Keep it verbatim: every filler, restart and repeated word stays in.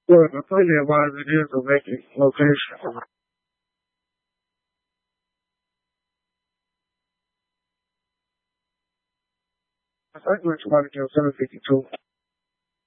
Well, the funny about it is a vacant location. I think we're trying to get seven fifty-two.